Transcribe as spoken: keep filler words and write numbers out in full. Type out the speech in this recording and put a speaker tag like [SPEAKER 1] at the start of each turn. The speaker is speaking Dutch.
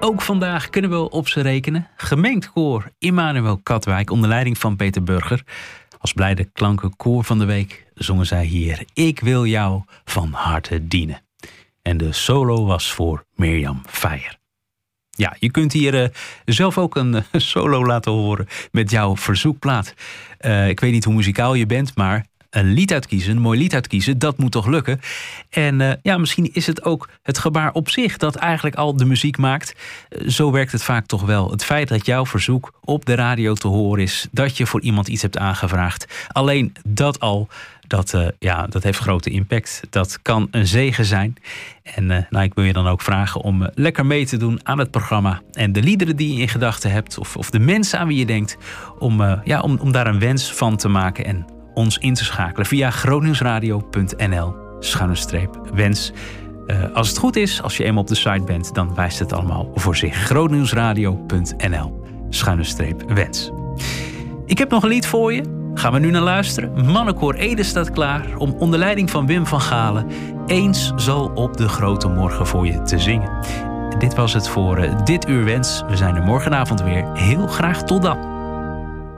[SPEAKER 1] Ook vandaag kunnen we op ze rekenen. Gemengd koor Immanuel Katwijk onder leiding van Peter Burger. Als blijde klanken koor van de week zongen zij hier Ik wil jou van harte dienen. En de solo was voor Mirjam Feijer. Ja, je kunt hier uh, zelf ook een uh, solo laten horen met jouw verzoekplaat. Uh, ik weet niet hoe muzikaal je bent, maar een lied uitkiezen, een mooi lied uitkiezen, dat moet toch lukken. En uh, ja, misschien is het ook het gebaar op zich dat eigenlijk al de muziek maakt. Uh, zo werkt het vaak toch wel. Het feit dat jouw verzoek op de radio te horen is, dat je voor iemand iets hebt aangevraagd. Alleen dat al, dat, uh, ja, dat heeft grote impact. Dat kan een zegen zijn. En uh, nou, ik wil je dan ook vragen om uh, lekker mee te doen aan het programma. En de liederen die je in gedachten hebt, of, of de mensen aan wie je denkt, om, uh, ja, om, om daar een wens van te maken en ons in te schakelen via grootnieuwsradio punt n l schuine streep wens. Uh, als het goed is, als je eenmaal op de site bent, dan wijst het allemaal voor zich. grootnieuwsradio punt n l schuine streep wens. Ik heb nog een lied voor je. Gaan we nu naar luisteren. Mannenkoor Ede staat klaar om onder leiding van Wim van Galen Eens zal op de grote morgen voor je te zingen. Dit was het voor uh, dit uur wens. We zijn er morgenavond weer. Heel graag tot dan.